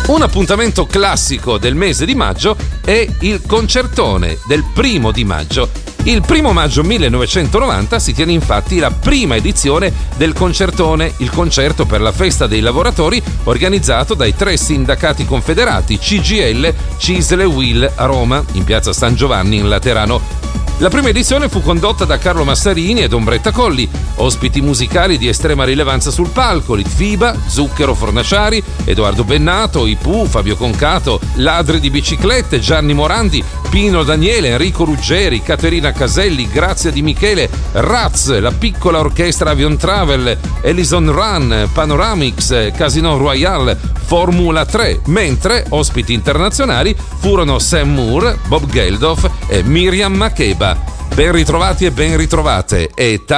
Un appuntamento classico del mese di maggio è il concertone del 1 di maggio. Il 1 maggio 1990 si tiene infatti la prima edizione del concertone, il concerto per la festa dei lavoratori organizzato dai 3 sindacati confederati CGIL, CISL e UIL a Roma, in piazza San Giovanni in Laterano. La prima edizione fu condotta da Carlo Massarini ed Ombretta Colli, ospiti musicali di estrema rilevanza sul palco: Litfiba, Zucchero Fornaciari, Edoardo Bennato, I Pooh, Fabio Concato, Ladri di biciclette, Gianni Morandi, Pino Daniele, Enrico Ruggeri, Caterina Caselli, Grazia Di Michele, Raz, la piccola orchestra Avion Travel, Ellison Run, Panoramix, Casino Royale, Formula 3, mentre ospiti internazionali furono Sam Moore, Bob Geldof e Miriam Makeba. Ben ritrovati e ben ritrovate. È